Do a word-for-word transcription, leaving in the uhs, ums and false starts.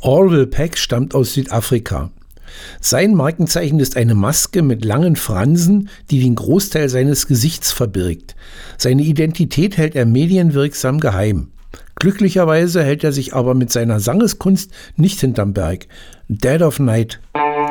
Orville Peck stammt aus Südafrika. Sein Markenzeichen ist eine Maske mit langen Fransen, die den Großteil seines Gesichts verbirgt. Seine Identität hält er medienwirksam geheim. Glücklicherweise hält er sich aber mit seiner Sangeskunst nicht hinterm Berg. Dead of Night.